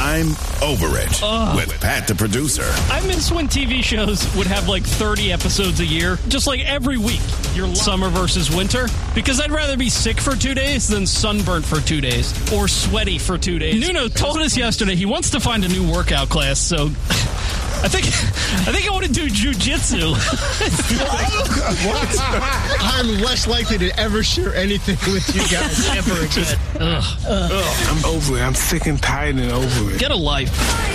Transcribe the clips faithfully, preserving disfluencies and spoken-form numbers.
I'm Over It Ugh. with Pat the producer. I miss when T V shows would have like thirty episodes a year, just like every week. Your summer versus winter. Because I'd rather be sick for two days than sunburnt for two days or sweaty for two days. Nuno told us yesterday he wants to find a new workout class, so I think I think I want to do jujitsu. What? I'm less likely to ever share anything with you guys ever again. Ugh. Ugh. I'm over it. I'm sick and tired and over it. Get a life.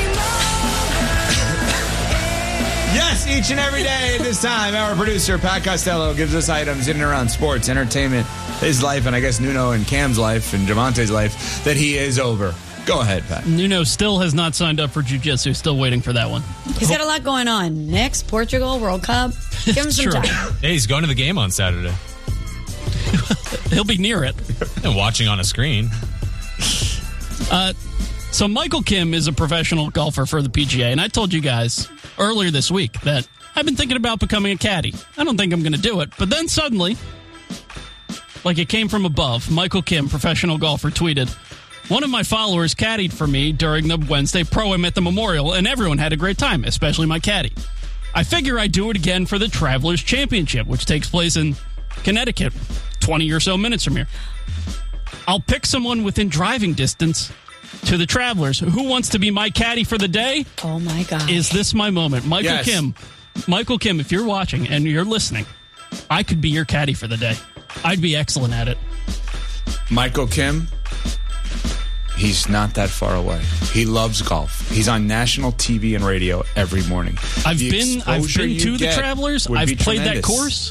Yes, each and every day at this time, our producer, Pat Costello, gives us items in and around sports, entertainment, his life, and I guess Nuno and Cam's life and Javante's life that he is over. Go ahead, Pat. Nuno still has not signed up for jiu-jitsu. Still waiting for that one. He's got a lot going on. Next, Portugal, World Cup. Give him some True. time. Hey, he's going to the game on Saturday. He'll be near it. And watching on a screen. Uh, so Michael Kim is a professional golfer for the P G A, and I told you guys earlier this week that I've been thinking about becoming a caddy. I don't think I'm going to do it. But then suddenly, like it came from above, Michael Kim, professional golfer, tweeted, "One of my followers caddied for me during the Wednesday Pro-Am at the Memorial, and everyone had a great time, especially my caddy. I figure I'd do it again for the Travelers Championship, which takes place in Connecticut, twenty or so minutes from here. I'll pick someone within driving distance to the Travelers. Who wants to be my caddy for the day? Oh, my God. Is this my moment? Michael Yes. Kim, Michael Kim, if you're watching and you're listening, I could be your caddy for the day. I'd be excellent at it." Michael Kim, he's not that far away. He loves golf. He's on national T V and radio every morning. I've The been I've exposure been you to the get Travelers. would I've be played that tremendous. course.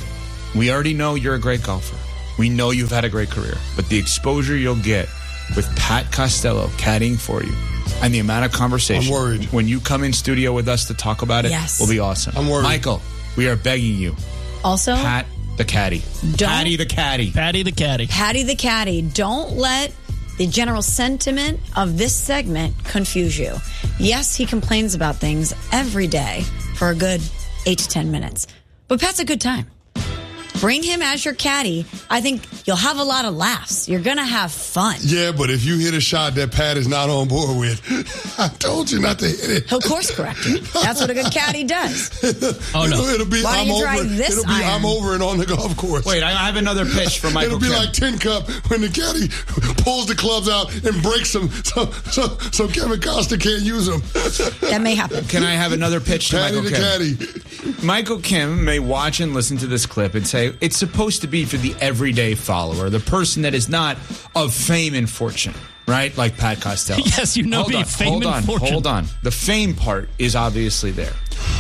We already know you're a great golfer. We know you've had a great career. But the exposure you'll get with Pat Costello caddying for you and the amount of conversation I'm worried. when you come in studio with us to talk about it Yes. will be awesome. I'm worried. Michael, we are begging you. Also, Pat the caddy. Don't- Patty the caddy. Patty the caddy. Patty the caddy, don't let the general sentiment of this segment confuse you. Yes, he complains about things every day for a good eight to ten minutes. But Pat's a good time. Bring him as your caddy. I think you'll have a lot of laughs. You're going to have fun. Yeah, but if you hit a shot that Pat is not on board with, I told you not to hit it. He'll course correct you. That's what a good caddy does. Oh, no. It'll, it'll be Why don't I'm you try over. this It'll be iron? I'm over and on the golf course. Wait, I have another pitch for Michael It'll be Kim. like tin cup when the caddy pulls the clubs out and breaks them, so so, so Kevin Costa can't use them. That may happen. Can I have another pitch to Patty Michael the Kim? caddy. Michael Kim may watch and listen to this clip and say, it's supposed to be for the everyday follower, the person that is not of fame and fortune, right? Like Pat Costello. Yes, you know hold me, on, fame hold and on, fortune. Hold on. The fame part is obviously there.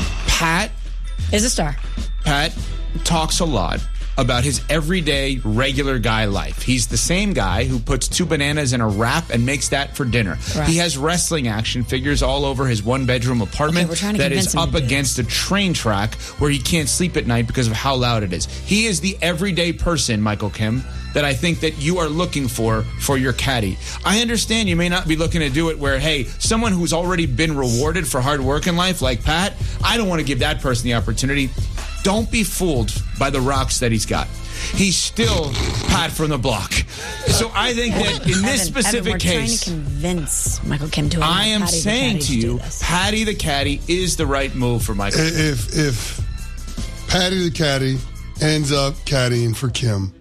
Pat, Is a star. Pat talks a lot about his everyday, regular guy life. He's the same guy who puts two bananas in a wrap and makes that for dinner. Right. He has wrestling action figures all over his one-bedroom apartment Okay, we're trying to that convince is him to up do against a train track where he can't sleep at night because of how loud it is. He is the everyday person, Michael Kim, that I think that you are looking for for your caddy. I understand you may not be looking to do it where, hey, someone who's already been rewarded for hard work in life like Pat, I don't want to give that person the opportunity. Don't be fooled by the rocks that he's got. He's still Pat from the block. So I think that in this Evan, specific Evan, we're case, trying to convince Michael Kim to allow I am Patty the saying caddy to do you, this. Patty the caddy is the right move for Michael. If if Patty the caddy ends up caddying for Kim,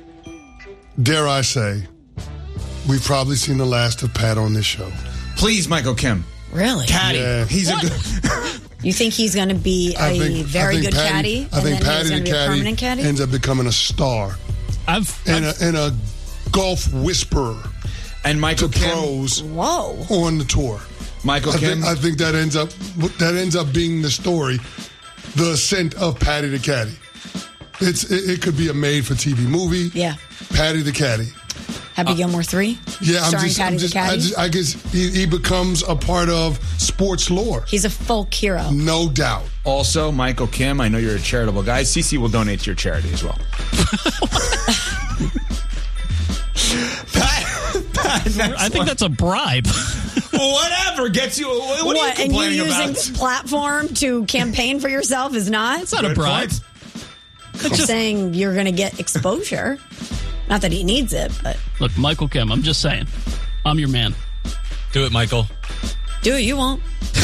dare I say, we've probably seen the last of Pat on this show. Please, Michael Kim. Really? Caddy. Yeah. He's What? a good. You think he's going to be I a think, very I think good Patty, caddy? I think and then Patty he's going the to be a permanent caddy caddy? ends up becoming a star I've, and I've a, and a golf whisperer And Michael to Kim. pros Whoa. on the tour. Michael I Kim. think, I think that ends up that ends up being the story, the ascent of Patty the caddy. It's it, it could be a made-for-T V movie. Yeah. Patty the caddy. Happy Gilmore three? Yeah, I'm Starring just, Patty I'm the just, caddy? I, just, I guess he, he becomes a part of sports lore, He's a folk hero. no doubt. Also, Michael Kim, I know you're a charitable guy. Cece will donate to your charity as well. Pat, Pat, next I think one. that's a bribe. Whatever gets you. What, what are What, you and you complaining using about? this platform to campaign for yourself is not? It's not a Good bribe. point. It's I'm just, saying you're going to get exposure. Not that he needs it, but look, Michael Kim, I'm just saying. I'm your man. Do it, Michael. Do it, you won't.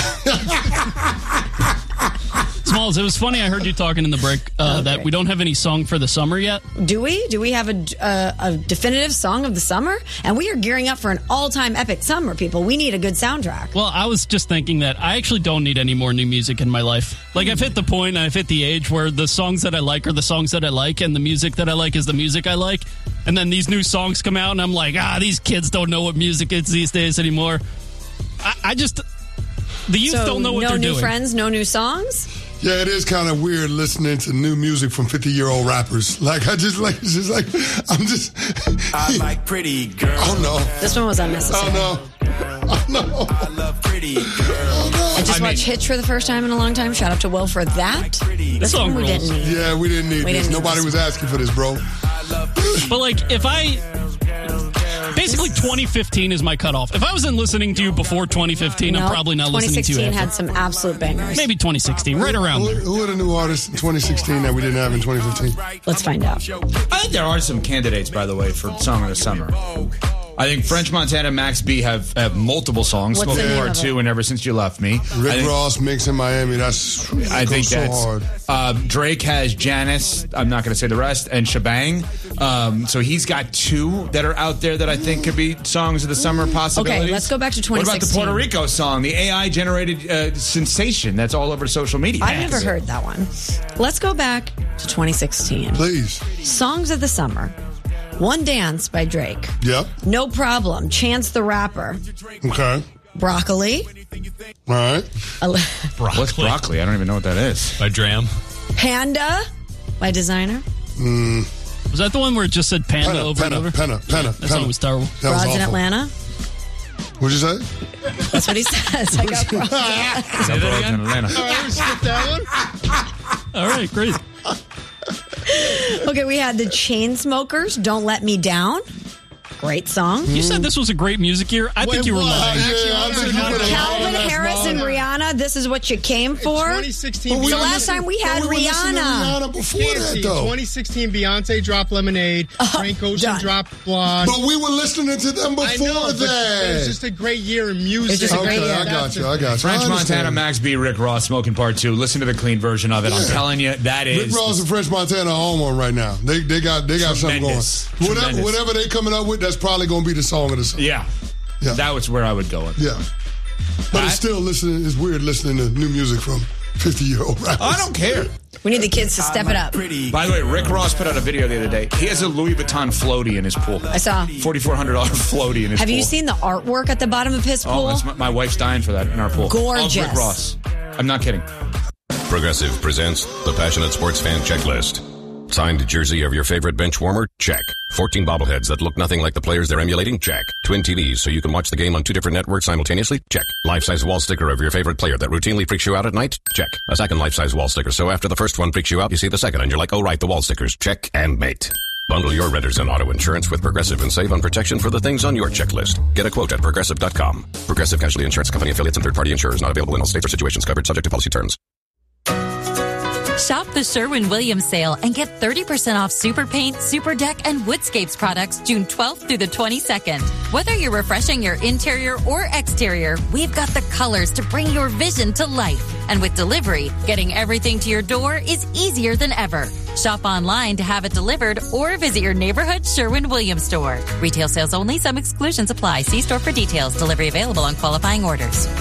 Smalls, it was funny. I heard you talking in the break uh, Okay. that we don't have any song for the summer yet. Do we? Do we have a, a, a definitive song of the summer? And we are gearing up for an all-time epic summer, people. We need a good soundtrack. Well, I was just thinking that I actually don't need any more new music in my life. Like, I've hit the point, I've hit the age where the songs that I like are the songs that I like, and the music that I like is the music I like. And then these new songs come out, and I'm like, ah, these kids don't know what music is these days anymore. I, I just... The youth So don't know what no they're new doing. friends, no new songs? Yeah, it is kind of weird listening to new music from fifty-year-old rappers. Like, I just like, it's just like, I'm just... I like pretty girls. Oh, no. This one was unnecessary. Oh, no. Oh, no. I love pretty girls. I just I watched mean- Hitch for the first time in a long time. Shout out to Will for that. This song one we rules. didn't need. Yeah, we didn't need We this. didn't need Nobody this. was asking for this, bro. But, like, if I... Basically, twenty fifteen is my cutoff. If I wasn't listening to you before twenty fifteen, I'm No, probably not listening to you twenty sixteen after. had some absolute bangers. Maybe twenty sixteen, right around Who, there. who are the new artists in twenty sixteen that we didn't have in twenty fifteen? Let's find out. I think there are some candidates, by the way, for Song of the Summer. I think French Montana and Max B have, have multiple songs. What's the Smoking name Part of it? two and Ever Since You Left Me. I Rick think, Ross, Mix in Miami. That's I think goes so that's hard. uh, Drake has Janice. I'm not going to say the rest, and Shebang. Um, so he's got two that are out there that I think could be songs of the summer possibilities. Okay, let's go back to What about the twenty sixteen. Puerto Rico song, the A I generated uh, sensation that's all over social media? I've never heard that one. Let's go back to twenty sixteen. Please. Songs of the Summer. One Dance by Drake. Yep. No Problem. Chance the Rapper. Okay. Broccoli. All right. Ale- What's broccoli? I don't even know what that is. By Dram. Panda by Designer. Was that the one where it just said Panda Penna, over penna, and over? penna, penna, That song was terrible. That was Broads in awful. Atlanta. What'd you say? That's what he says. I got broads. Say that again? In Atlanta. All right, we skipped that one. All right, great. Okay, we had the Chainsmokers, Don't Let Me Down. Great song. You said this was a great music year. I think Wait, you were what? lying. Actually, Yeah, I honestly, think you hold would've- on. Calvin that's Harris and wrong. Rihanna, this is what you came for. twenty sixteen. But we The were last listening- time we but had we were listening to Rihanna. Rihanna before Can't that, see. though. twenty sixteen, Beyonce dropped Lemonade. Frank Ocean done. dropped Blonde. But we were listening to them before I know, but that. it was just a great year in music. It's just a great okay, year. I got you. I got you. French I Montana, understand. Max B, Rick Ross, Smoking Part two. Listen to the clean version of it. I'm Yeah. telling you, that is. Rick Ross and French Montana are home on right now. They they got they got Tremendous. something going. Whatever Tremendous. whatever they coming up with, that's probably going to be the song of the summer. Yeah. Yeah. That was where I would go with. Yeah. But I- it's still listening. It's weird listening to new music from fifty-year-old rappers. I don't care. We need the kids to step it up. By the way, Rick Ross put out a video the other day. He has a Louis Vuitton floaty in his pool. I saw. forty-four hundred dollars floaty in his Have pool. you seen the artwork at the bottom of his Oh, pool? that's my, my wife's dying for that in our pool. Gorgeous. Of Rick Ross. I'm not kidding. Progressive presents the Passionate Sports Fan Checklist. Signed jersey of your favorite bench warmer? Check. fourteen bobbleheads that look nothing like the players they're emulating? Check. Twin T Vs so you can watch the game on two different networks simultaneously? Check. Life-size wall sticker of your favorite player that routinely freaks you out at night? Check. A second life-size wall sticker so after the first one freaks you out, you see the second and you're like, oh right, the wall stickers. Check and mate. Bundle your renters and auto insurance with Progressive and save on protection for the things on your checklist. Get a quote at Progressive dot com. Progressive Casualty Insurance Company affiliates and third-party insurers not available in all states or situations covered subject to policy terms. Shop the Sherwin-Williams sale and get thirty percent off Super Paint, Super Deck, and Woodscapes products June twelfth through the twenty-second. Whether you're refreshing your interior or exterior, we've got the colors to bring your vision to life. And with delivery, getting everything to your door is easier than ever. Shop online to have it delivered or visit your neighborhood Sherwin-Williams store. Retail sales only. Some exclusions apply. See store for details. Delivery available on qualifying orders.